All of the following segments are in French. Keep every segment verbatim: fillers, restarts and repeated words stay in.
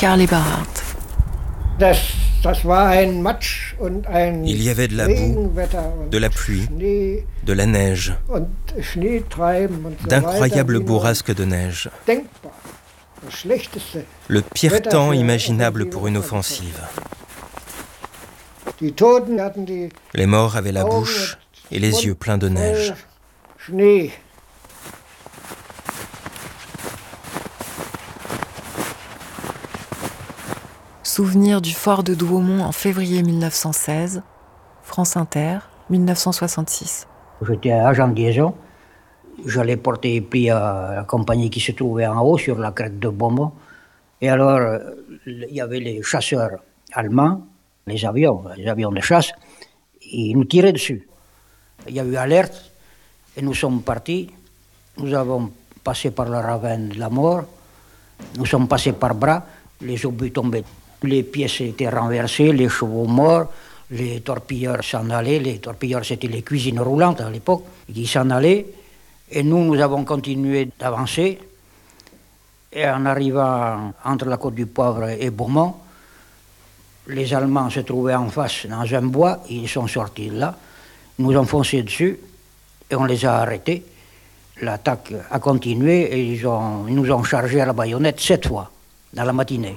Karl Eberhard. Il y avait de la boue, de la pluie, de la neige, d'incroyables bourrasques de neige. Le pire temps imaginable pour une offensive. Les morts avaient la bouche et les yeux pleins de neige. Souvenir du fort de Douaumont en février mille neuf cent seize, France Inter, mille neuf cent soixante-six. J'étais agent de liaison. J'allais porter les prix à la compagnie qui se trouvait en haut, sur la crête de Beaumont. Et alors, il y avait les chasseurs allemands, les avions, les avions de chasse, et ils nous tiraient dessus. Il y a eu alerte, et nous sommes partis. Nous avons passé par le ravin de la mort. Nous sommes passés par bras, les obus tombaient. Les pièces étaient renversées, les chevaux morts, les torpilleurs s'en allaient. Les torpilleurs, c'était les cuisines roulantes à l'époque, qui s'en allaient. Et nous, nous avons continué d'avancer. Et en arrivant entre la Côte du Poivre et Beaumont, les Allemands se trouvaient en face dans un bois. Ils sont sortis de là, nous ont foncé dessus et on les a arrêtés. L'attaque a continué et ils, ont, ils nous ont chargés à la baïonnette sept fois dans la matinée.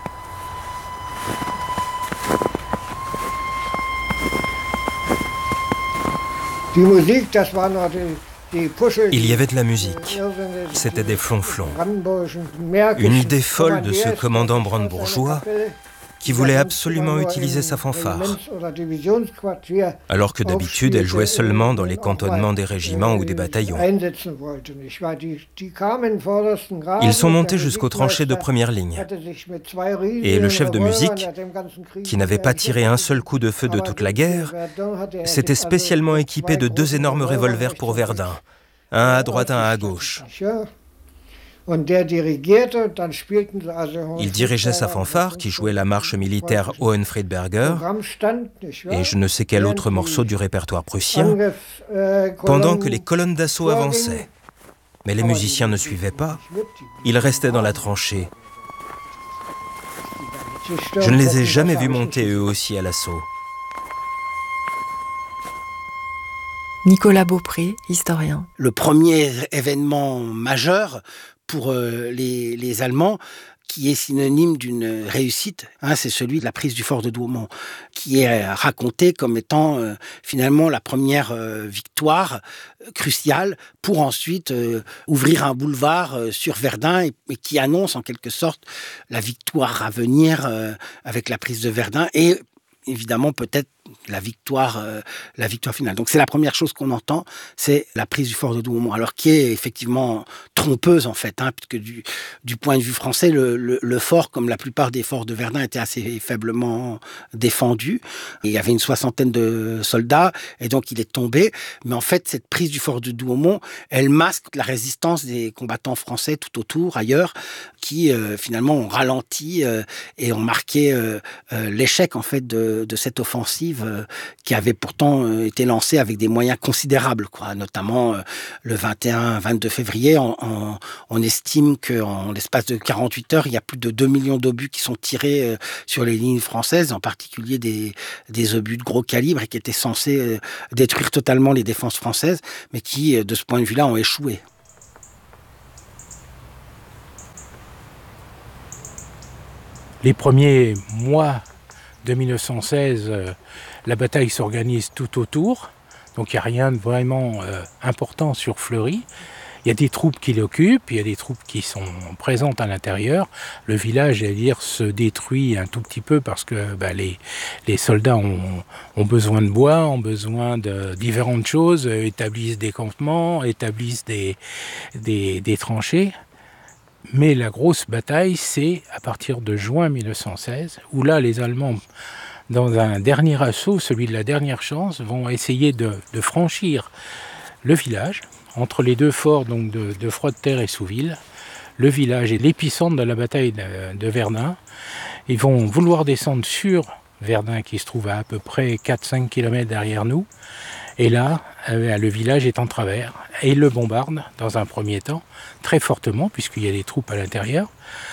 Il y avait de la musique. C'était des flonflons. Une idée folle de ce commandant brandebourgeois qui voulait absolument utiliser sa fanfare. Alors que d'habitude, elle jouait seulement dans les cantonnements des régiments ou des bataillons. Ils sont montés jusqu'aux tranchées de première ligne. Et le chef de musique, qui n'avait pas tiré un seul coup de feu de toute la guerre, s'était spécialement équipé de deux énormes revolvers pour Verdun, un à droite, un à gauche. Il dirigeait sa fanfare qui jouait la marche militaire Hohenfriedberger et je ne sais quel autre morceau du répertoire prussien pendant que les colonnes d'assaut avançaient. Mais les musiciens ne suivaient pas, ils restaient dans la tranchée. Je ne les ai jamais vus monter eux aussi à l'assaut. Nicolas Beaupré, historien. Le premier événement majeur pour euh, les, les Allemands, qui est synonyme d'une réussite, hein, c'est celui de la prise du fort de Douaumont, qui est raconté comme étant euh, finalement la première euh, victoire euh, cruciale pour ensuite euh, ouvrir un boulevard euh, sur Verdun et, et qui annonce en quelque sorte la victoire à venir euh, avec la prise de Verdun et évidemment peut-être la victoire, euh, la victoire finale. Donc c'est la première chose qu'on entend, c'est la prise du fort de Douaumont, alors qui est effectivement trompeuse en fait, hein, puisque du, du point de vue français, le, le, le fort, comme la plupart des forts de Verdun, était assez faiblement défendu. Et il y avait une soixantaine de soldats, et donc il est tombé. Mais en fait, cette prise du fort de Douaumont, elle masque la résistance des combattants français tout autour, ailleurs, qui euh, finalement ont ralenti euh, et ont marqué euh, euh, l'échec en fait de, de cette offensive euh, qui avait pourtant euh, été lancée avec des moyens considérables, quoi. Notamment euh, le vingt et un vingt-deux février, on, on, on estime qu'en l'espace de quarante-huit heures, il y a plus de deux millions d'obus qui sont tirés euh, sur les lignes françaises, en particulier des, des obus de gros calibre et qui étaient censés euh, détruire totalement les défenses françaises, mais qui, euh, de ce point de vue-là, ont échoué. Les premiers mois de mille neuf cent seize, euh, la bataille s'organise tout autour, donc il n'y a rien de vraiment euh, important sur Fleury. Il y a des troupes qui l'occupent, il y a des troupes qui sont présentes à l'intérieur. Le village, à dire, se détruit un tout petit peu parce que bah, les, les soldats ont, ont besoin de bois, ont besoin de différentes choses, euh, établissent des campements, établissent des, des, des tranchées. Mais la grosse bataille, c'est à partir de juin mille neuf cent seize, où là, les Allemands, dans un dernier assaut, celui de la dernière chance, vont essayer de, de franchir le village, entre les deux forts donc de, de Froide-Terre et Souville. Le village est l'épicentre de la bataille de, de Verdun. Ils vont vouloir descendre sur Verdun, qui se trouve à à peu près quatre à cinq kilomètres derrière nous. Et là, le village est en travers. Et ils le bombardent, dans un premier temps, très fortement, puisqu'il y a des troupes à l'intérieur.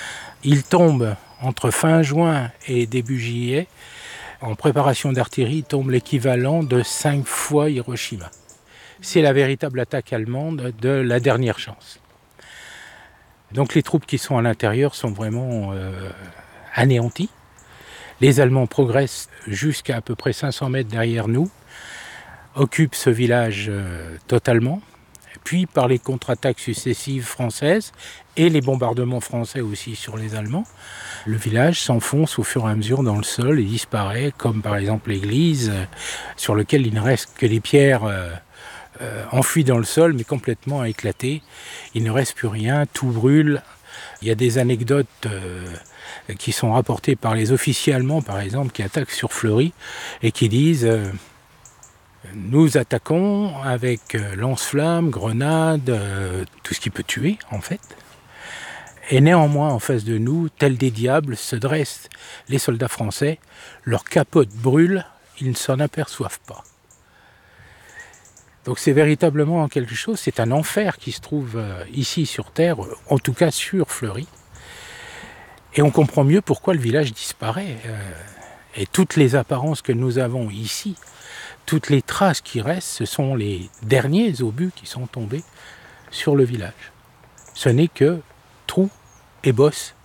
Il tombe entre fin juin et début juillet. En préparation d'artillerie, tombe l'équivalent de cinq fois Hiroshima. C'est la véritable attaque allemande de la dernière chance. Donc les troupes qui sont à l'intérieur sont vraiment euh, anéanties. Les Allemands progressent jusqu'à à peu près cinq cents mètres derrière nous, occupent ce village euh, totalement. Puis par les contre-attaques successives françaises et les bombardements français aussi sur les Allemands, le village s'enfonce au fur et à mesure dans le sol et disparaît, comme par exemple l'église, euh, sur laquelle il ne reste que les pierres euh, euh, enfouies dans le sol, mais complètement éclatées. Il ne reste plus rien, tout brûle. Il y a des anecdotes euh, qui sont rapportées par les officiers allemands, par exemple, qui attaquent sur Fleury et qui disent euh, « Nous attaquons avec euh, lance-flammes, grenades, euh, tout ce qui peut tuer, en fait. Et néanmoins, en face de nous, tels des diables, se dressent les soldats français. Leurs capotes brûlent, ils ne s'en aperçoivent pas. » Donc c'est véritablement quelque chose, c'est un enfer qui se trouve euh, ici sur Terre, en tout cas sur Fleury. Et on comprend mieux pourquoi le village disparaît. Euh, et toutes les apparences que nous avons ici, toutes les traces qui restent, ce sont les derniers obus qui sont tombés sur le village. Ce n'est que trous et bosses